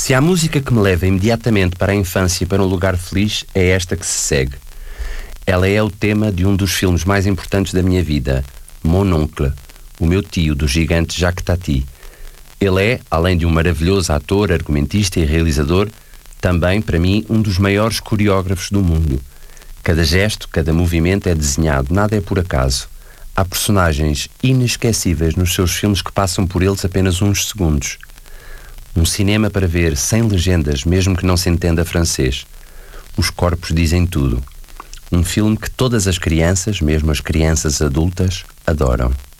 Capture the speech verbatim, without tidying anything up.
Se há música que me leva imediatamente para a infância e para um lugar feliz, é esta que se segue. Ela é o tema de um dos filmes mais importantes da minha vida, Mon Oncle, o meu tio, do gigante Jacques Tati. Ele é, além de um maravilhoso ator, argumentista e realizador, também, para mim, um dos maiores coreógrafos do mundo. Cada gesto, cada movimento é desenhado, nada é por acaso. Há personagens inesquecíveis nos seus filmes que passam por eles apenas uns segundos. Um cinema para ver sem legendas, mesmo que não se entenda francês. Os corpos dizem tudo. Um filme que todas as crianças, mesmo as crianças adultas, adoram.